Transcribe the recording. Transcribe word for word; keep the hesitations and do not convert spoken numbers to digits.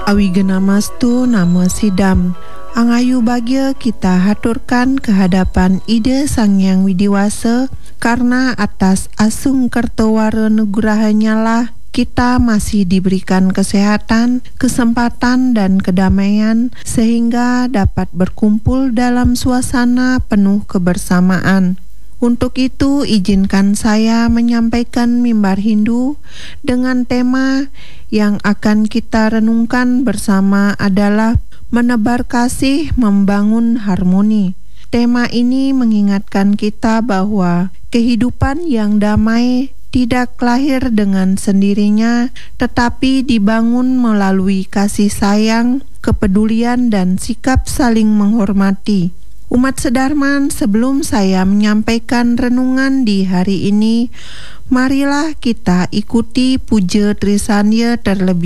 Awi genamastu nama sidam. Angayu bagia kita haturkan kehadapan Ida Sang Hyang Widiwasa, karena atas asung kertowara nugrahanya lah kita masih diberikan kesehatan, kesempatan dan kedamaian sehingga dapat berkumpul dalam suasana penuh kebersamaan. Untuk itu, izinkan saya menyampaikan mimbar Hindu dengan tema yang akan kita renungkan bersama adalah menebar kasih, membangun harmoni. Tema ini mengingatkan kita bahwa kehidupan yang damai tidak lahir dengan sendirinya, tetapi dibangun melalui kasih sayang, kepedulian, dan sikap saling menghormati. Umat Sedarman, sebelum saya menyampaikan renungan di hari ini, marilah kita ikuti puja Trisanya terlebih